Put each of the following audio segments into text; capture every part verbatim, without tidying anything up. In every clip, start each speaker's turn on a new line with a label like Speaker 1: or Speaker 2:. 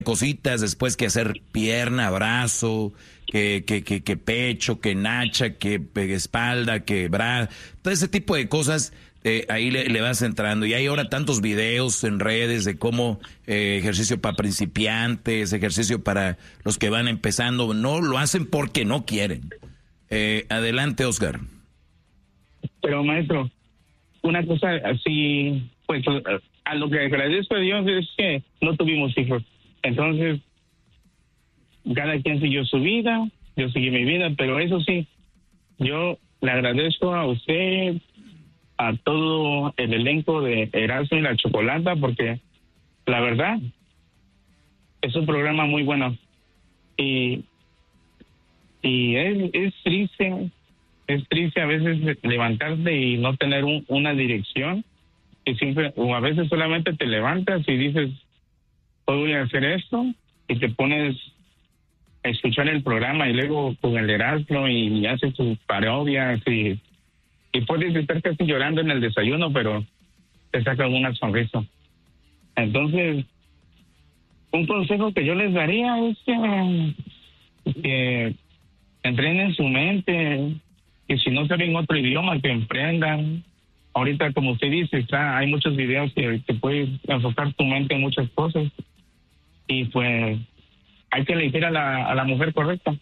Speaker 1: cositas después que hacer pierna, brazo, que, que, que, que pecho, que nacha, que espalda, que brazo, todo ese tipo de cosas. Eh, ahí le, le vas entrando y hay ahora tantos videos en redes de cómo eh, ejercicio para principiantes, ejercicio para los que van empezando, no lo hacen porque no quieren. Eh, adelante, Oscar.
Speaker 2: Pero maestro, una cosa así, pues a lo que agradezco a Dios es que no tuvimos hijos, entonces cada quien siguió su vida, yo seguí mi vida, pero eso sí, yo le agradezco a usted, a todo el elenco de Erasmo y la Chocolata, porque la verdad es un programa muy bueno y y es, es triste es triste a veces levantarte y no tener un, una dirección, y siempre, o a veces solamente te levantas y dices hoy voy a hacer esto y te pones a escuchar el programa y luego con el Erasmo y haces tus parodias y Y puedes estar casi llorando en el desayuno, pero te saca una sonrisa. Entonces, un consejo que yo les daría es que, que entrenen su mente, que si no saben otro idioma, que emprendan. Ahorita, como usted dice, está, hay muchos videos que, que puedes enfocar tu mente en muchas cosas. Y pues hay que elegir a la, a la mujer correcta.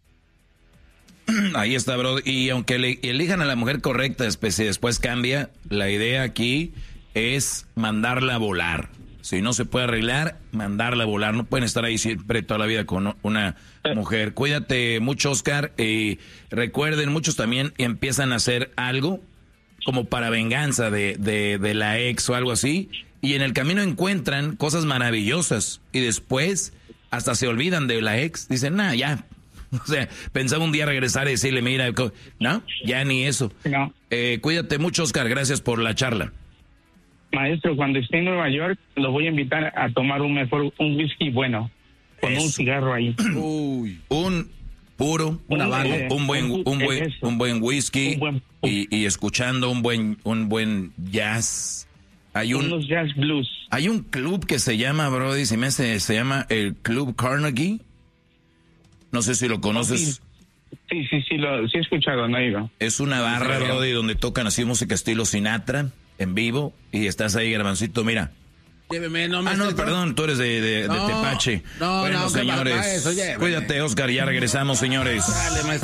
Speaker 1: Ahí está, bro. Y aunque le elijan a la mujer correcta, si después cambia, la idea aquí es mandarla a volar. Si no se puede arreglar, mandarla a volar. No pueden estar ahí siempre toda la vida con una mujer. Cuídate mucho, Oscar. Y recuerden, muchos también empiezan a hacer algo como para venganza de, de, de la ex o algo así. Y en el camino encuentran cosas maravillosas. Y después hasta se olvidan de la ex. Dicen, nah, ya. O sea, pensaba un día regresar y decirle, mira, no, ya ni eso.
Speaker 2: No.
Speaker 1: Eh, cuídate mucho, Oscar, gracias por la charla.
Speaker 2: Maestro, cuando esté en Nueva York, lo voy a invitar a tomar un mejor, un whisky bueno, con eso. Un cigarro ahí.
Speaker 1: Uy, un puro, una
Speaker 2: un,
Speaker 1: barba,
Speaker 2: eh,
Speaker 1: un buen,
Speaker 2: un,
Speaker 1: un buen,
Speaker 2: eso.
Speaker 1: un buen whisky
Speaker 2: un buen,
Speaker 1: y, y escuchando un buen, un buen jazz. Hay un,
Speaker 2: unos jazz blues.
Speaker 1: Hay un club que se llama, Brody, se me hace, se llama el Club Carnegie. No sé si lo conoces.
Speaker 2: Sí, sí, sí, lo, sí he escuchado, no he ido.
Speaker 1: Es una barra, sí, Brody, donde tocan así música estilo Sinatra, en vivo, y estás ahí, Garbancito, mira.
Speaker 3: Lléveme, no me
Speaker 1: ah, no, perdón, tú eres de, de, no, de Tepache.
Speaker 3: No,
Speaker 1: bueno,
Speaker 3: no,
Speaker 1: señores,
Speaker 3: eso,
Speaker 1: cuídate, Oscar, ya regresamos, señores. Dale,